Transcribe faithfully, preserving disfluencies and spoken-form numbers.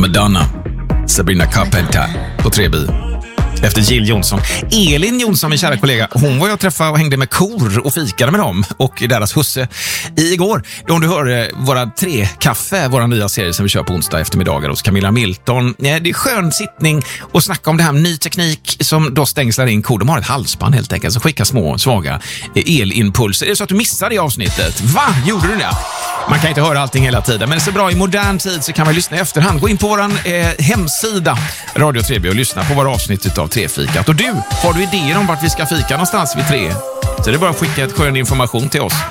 Madonna, Sabrina Carpenter på tre B. Efter Jill Johnson. Elin Jonsson, min kära kollega, hon var jag träffade och hängde med kor och fikade med dem och deras husse igår. Om du hör våra tre kaffe, våra nya serie som vi kör på onsdag eftermiddagar hos Camilla Milton. Det är skön sittning och snacka om det här med ny teknik som då stängslar in kor. De har ett halsband helt enkelt som skickar små, svaga elimpulser. Är det så att du missar det avsnittet? Va? Gjorde du det? Man kan inte höra allting hela tiden, men det är så bra i modern tid så kan man lyssna i efterhand. Gå in på vår eh, hemsida Radio tre B och lyssna på våra avsnitt av Trefikat. Och du, har du idéer om vart vi ska fika någonstans vid tre? Så det är bara att skicka ett skön information till oss.